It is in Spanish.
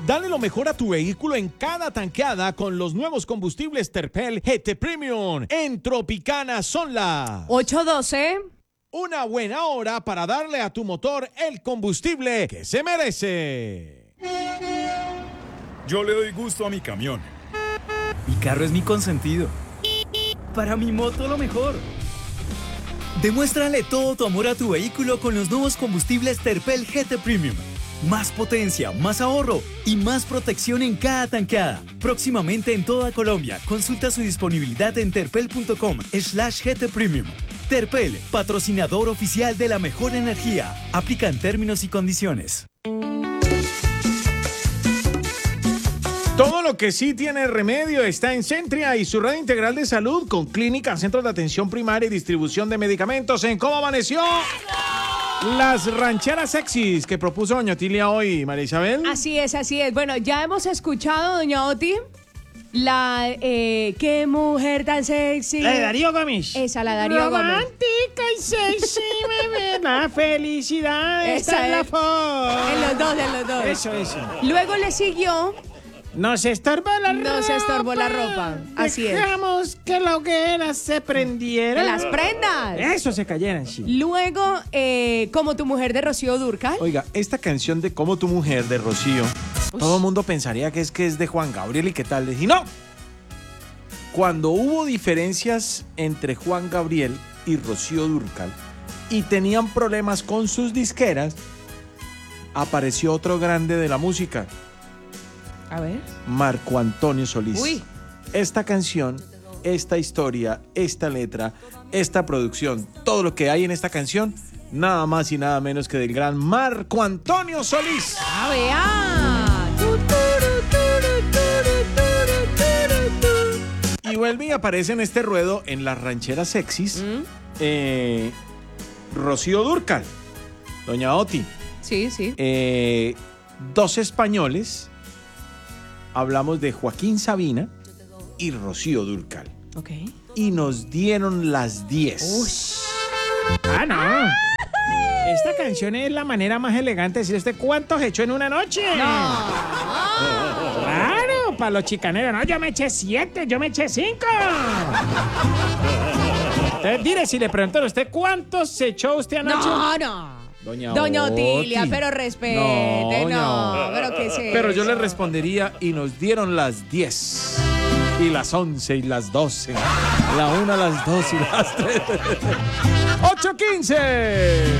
Dale lo mejor a tu vehículo en cada tanqueada con los nuevos combustibles Terpel GT Premium. En Tropicana son las 8:12. Una buena hora para darle a tu motor el combustible que se merece. Yo le doy gusto a mi camión. Mi carro es mi consentido. Para mi moto lo mejor. Demuéstrale todo tu amor a tu vehículo con los nuevos combustibles Terpel GT Premium. Más potencia, más ahorro y más protección en cada tanqueada. Próximamente en toda Colombia. Consulta su disponibilidad en terpel.com/GT Premium. Terpel, patrocinador oficial de la mejor energía. Aplican términos y condiciones. Todo lo que sí tiene remedio está en Centria y su red integral de salud con clínicas, centros de atención primaria y distribución de medicamentos. ¿En cómo amaneció? Las rancheras sexys que propuso doña Otilia hoy, María Isabel. Así es, así es. Bueno, ya hemos escuchado, doña Oti, la qué mujer tan sexy. La de Darío Gómez. Esa, la Darío Gómez. Romántica y sexy, bebé. La felicidad Esa está en la es. foto. En los dos, en los dos. Eso. Luego le siguió. No se estorbó la ropa. No se estorbó la ropa. Así es. Dejamos que la hoguera se prendiera. De las prendas. Eso se cayeran, sí. Luego, como tu mujer de Rocío Dúrcal. Oiga, esta canción de Como tu mujer de Rocío, todo el mundo pensaría que es de Juan Gabriel y qué tal. Y no. Cuando hubo diferencias entre Juan Gabriel y Rocío Dúrcal y tenían problemas con sus disqueras, apareció otro grande de la música. A ver. Marco Antonio Solís. Uy. Esta canción, esta historia, esta letra, esta producción, todo lo que hay en esta canción, nada más y nada menos que del gran Marco Antonio Solís. ¡Ah, vea! Y vuelve y aparece en este ruedo en las rancheras sexys, Rocío Dúrcal, doña Oti. Sí. Dos españoles. Hablamos de Joaquín Sabina y Rocío Dúrcal. Ok. Y nos dieron las 10. Ah, no. Esta canción es la manera más elegante de decir usted cuántos echó en una noche. No. Claro, para los chicaneros. No, yo me eché 7, yo me eché 5. Entonces, dile, si le preguntan a usted cuántos se echó usted anoche. No. Doña Otilia, Oti. pero respete. No, pero ¿qué es eso? Pero yo le respondería y nos dieron las 10. Y las 11 y las 12. La 1, las 2 y las 3. 8:15.